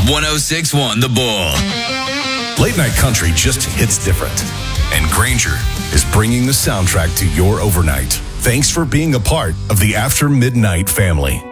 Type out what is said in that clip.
1061 The Bull. Late night country just hits different. And Granger is bringing the soundtrack to your overnight. Thanks for being a part of the After Midnight family.